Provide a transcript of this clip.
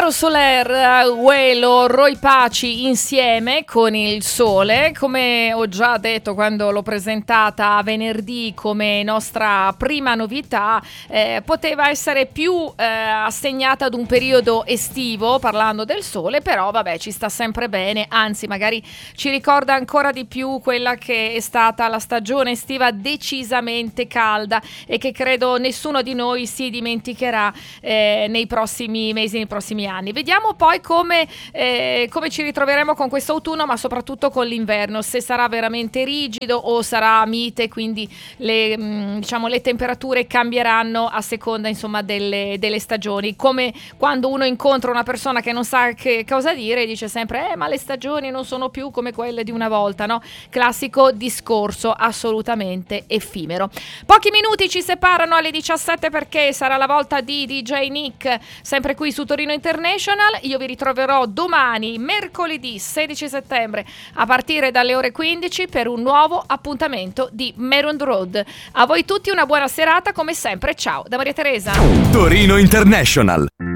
Caro Soler, Uelo, Roy Paci insieme con il sole, come ho già detto quando l'ho presentata venerdì come nostra prima novità, poteva essere più assegnata ad un periodo estivo parlando del sole, però vabbè, ci sta sempre bene, anzi magari ci ricorda ancora di più quella che è stata la stagione estiva decisamente calda e che credo nessuno di noi si dimenticherà nei prossimi mesi, nei prossimi anni. Vediamo poi come ci ritroveremo con questo autunno, ma soprattutto con l'inverno, se sarà veramente rigido o sarà mite, quindi le temperature cambieranno a seconda insomma delle stagioni, come quando uno incontra una persona che non sa che cosa dire, dice sempre ma le stagioni non sono più come quelle di una volta, no? Classico discorso assolutamente effimero. Pochi minuti ci separano alle 17 perché sarà la volta di DJ Nick, sempre qui su Torino International. Io vi ritroverò domani, mercoledì 16 settembre, a partire dalle ore 15 per un nuovo appuntamento di Maroon Road. A voi tutti una buona serata, come sempre, ciao da Maria Teresa. Torino International.